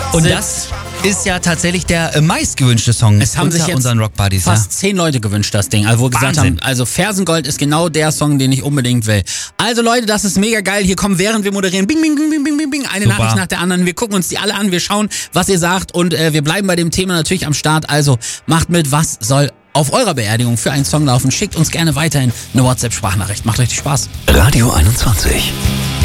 Und das ist ja tatsächlich der meistgewünschte Song es haben unter sich jetzt unseren Rockbuddies. fast 10 Leute gewünscht, das Ding. Also wo gesagt haben, also Fersengold ist genau der Song, den ich unbedingt will. Also Leute, das ist mega geil. Hier kommen, während wir moderieren, bing, bing, bing, bing, bing, bing, bing, eine Super. Nachricht nach der anderen. Wir gucken uns die alle an, wir schauen, was ihr sagt und wir bleiben bei dem Thema natürlich am Start. Also macht mit, was soll auf eurer Beerdigung für einen Song laufen. Schickt uns gerne weiterhin eine WhatsApp-Sprachnachricht. Macht richtig Spaß. Radio 21.